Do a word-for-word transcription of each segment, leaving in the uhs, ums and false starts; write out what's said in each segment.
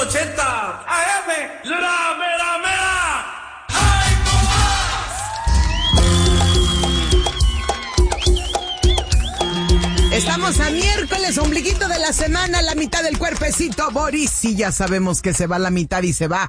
ochenta A M, la mera mera. Estamos a miércoles, ombliguito de la semana, la mitad del cuerpecito, Boris, y ya sabemos que se va la mitad y se va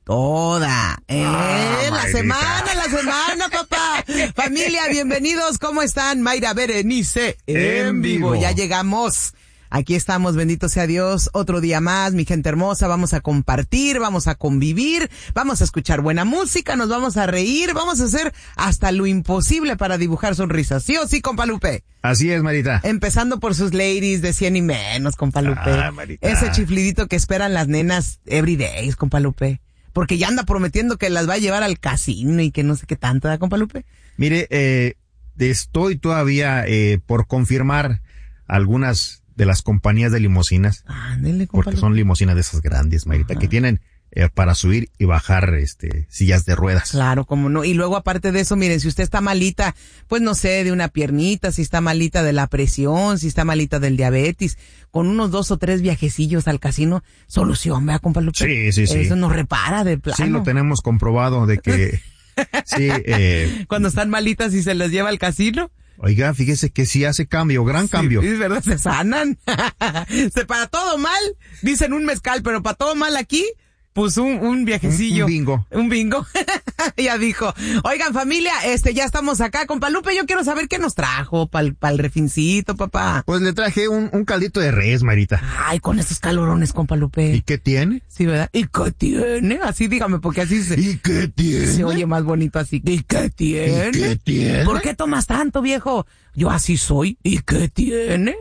toda. Eh, Ah, la Mayrita. semana, la semana, papá. Familia, bienvenidos, ¿cómo están? Mayra Berenice, en vivo, ya llegamos. Aquí estamos, bendito sea Dios, otro día más, mi gente hermosa, vamos a compartir, vamos a convivir, vamos a escuchar buena música, nos vamos a reír, vamos a hacer hasta lo imposible para dibujar sonrisas, ¿sí o sí, compa Lupe? Así es, Marita. Empezando por sus ladies de cien y menos, compa Lupe. Ah, Marita. Ese chiflidito que esperan las nenas every days, compa Lupe. Porque ya anda prometiendo que las va a llevar al casino y que no sé qué tanto, ¿da, compa Lupe? Mire, eh, estoy todavía eh, por confirmar algunas de las compañías de limusinas. Ándele, compa Porque Lupe. son limusinas de esas grandes, Marita, Ajá. que tienen eh, para subir y bajar este sillas de ruedas. Claro, como no. Y luego, aparte de eso, miren, si usted está malita, pues no sé, de una piernita, si está malita de la presión, si está malita del diabetes, con unos dos o tres viajecillos al casino, solución, ¿verdad, compa Lupe? Sí, sí, sí. Eso nos repara de plano. Sí, lo tenemos comprobado de que sí, eh, Cuando están malitas y se les lleva al casino. oiga, fíjese que sí hace cambio, gran cambio. Sí, es verdad, se sanan. Se, para todo mal, dicen un mezcal, pero para todo mal aquí, pues un, un viajecillo. Un- un bingo. Un bingo. Ya dijo. Oigan, familia, este, ya estamos acá. Compa Lupe, yo quiero saber qué nos trajo para el, el refincito, papá. Pues le traje un, un caldito de res, Marita. Ay, con estos calorones, compa Lupe. ¿Y qué tiene? Sí, ¿verdad? ¿Y qué tiene? Así dígame, porque así se, ¿Y qué tiene? se oye más bonito así. ¿Y qué tiene? ¿Y qué tiene? ¿Por qué tomas tanto, viejo? Yo así soy. ¿Y qué tiene?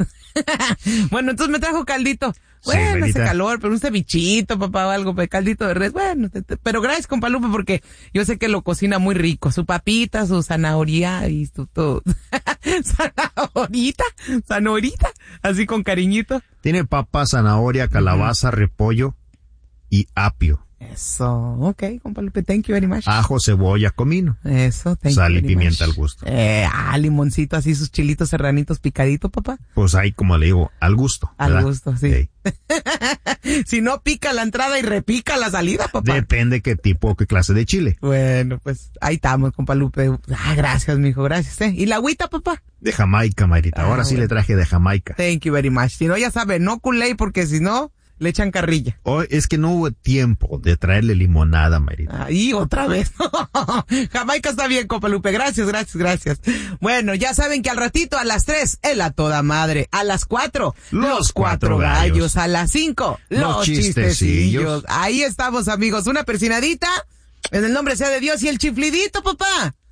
Bueno, entonces me trajo caldito. Sí, Bueno, hace Marita. calor, pero un cevichito, papá, o algo, pues, caldito de res. Bueno, te- te- pero gracias, compa Lupe, porque yo sé que lo cocina muy rico. Su papita, su zanahoria y su todo. Zanahorita, zanahorita, así con cariñito. Tiene papa, zanahoria, calabaza, repollo y apio. Eso, ok, compa Lupe, thank you very much. Ajo, cebolla, comino. Eso, thank Sal you y very pimienta much. al gusto. Eh, ah, limoncito, así sus chilitos serranitos picaditos, papá. Pues ahí, como le digo, al gusto. Al ¿verdad? gusto, sí. Ey. Si no pica la entrada y repica la salida, papá. Depende qué tipo o qué clase de chile. Bueno, pues ahí estamos, compa Lupe. Ah, gracias, mijo, gracias, eh. ¿Y la agüita, papá? De Jamaica, Marita. Ahora Ah, sí bueno. le traje de Jamaica. Thank you very much. Si no, ya sabe, no culé, porque si no, le echan carrilla. Hoy es que no hubo tiempo de traerle limonada, Marita. Ahí otra vez. Jamaica está bien, compa Lupe. Gracias, gracias, gracias. Bueno, ya saben que al ratito a las tres, el a toda madre. A las cuatro, Los cuatro gallos. A las cinco, los, Los chistecillos. chistecillos. Ahí estamos, amigos. Una persinadita. En el nombre sea de Dios y el chiflidito, papá.